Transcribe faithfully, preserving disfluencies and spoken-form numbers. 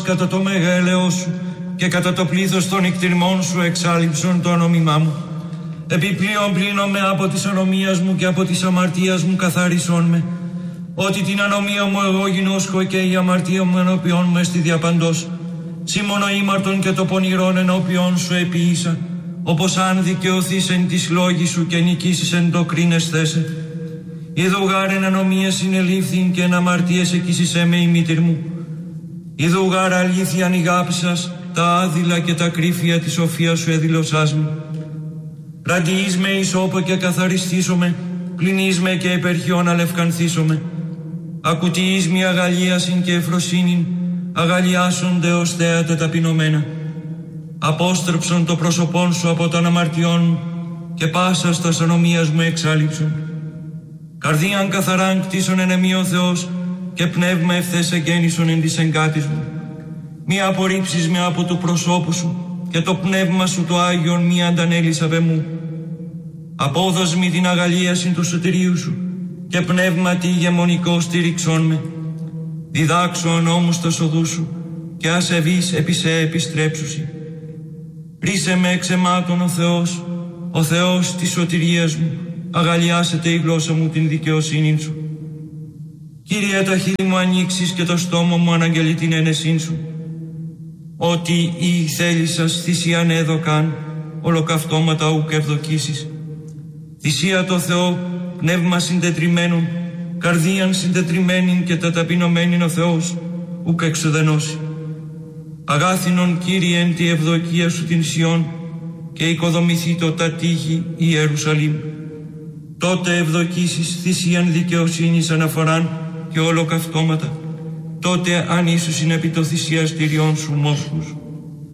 κατά το μέγα ελαιό σου και κατά το πλήθος των εκτιρμών σου εξάλειψον το ονόμημά μου. Επιπλέον πλύνομαι από της ανομίας μου και από της αμαρτίας μου καθάρισον με. Ότι την ανομία μου εγώ γινώσκω και η αμαρτία μου ενώπιον μου εστι διαπαντός. Σήμωνο ήμαρτον και το πονηρόν ενώπιον σου επίησα. Όπως αν δικαιωθείς εν της λόγης σου και νικήσεις εν το κρίνες θέσε. Είδου γάρ εν ανομία συνελήφθην και εν αμαρτίες εκείσισέ με η μήτηρ μου. Είδου γάρ αλήθειαν ηγάψας τα άδειλα και τα κρύφια της σοφίας σου εδηλωσάς μου. Ραντιείς με ισόπο και καθαριστήσομαι, κλινείς με και υπερχιόν αλευκανθήσομαι. Ακουτιείς με αγαλίασιν και ευφροσύνην, αγαλιάσονται ως θέατα ταπεινωμένα. Απόστρεψον το πρόσωπόν σου από των αμαρτιών μου και πάσα στα ανομίας μου εξάλειψον. Καρδίαν καθαράν κτίσον εν εμεί ο Θεός και πνεύμα ευθές εγγέννησον εν της εγκάτης μου. Μη απορρίψεις με από του προσώπου σου και το πνεύμα σου το Άγιον μη αντανέλεις απ' εμού. Απόδος μη την αγαλίαση του σωτηρίου σου και πνεύμα τη ηγεμονικό στήριξόν με. Διδάξω νόμους τα σοδού σου και ασεβείς επί σε επιστρέψουσι. Ρίσε με εξαιμάτων ο Θεός, ο Θεός της σωτηρίας μου, αγαλιάσετε η γλώσσα μου την δικαιοσύνη σου. Κύριε, τα χείλη μου ανοίξεις και το στόμα μου αναγγελεί την ένεσήν σου. Ότι η θέλησας θυσίαν έδωκαν, ολοκαυτώματα ουκ ευδοκίσεις. Θυσία το Θεό, πνεύμα συντετριμένον, καρδίαν συντετριμένην και τα ταπεινωμένην ο Θεός, ουκ εξουδενώσει. Αγάθινον Κύριε εν τη ευδοκία σου την Σιών και οικοδομηθεί το τα τείχη η Ιερουσαλήμ. Τότε ευδοκίσεις θυσίαν δικαιοσύνης αναφοράν και ολοκαυτώματα. Τότε αν ίσως είναι επί το θυσιαστηριών σου μόσχους.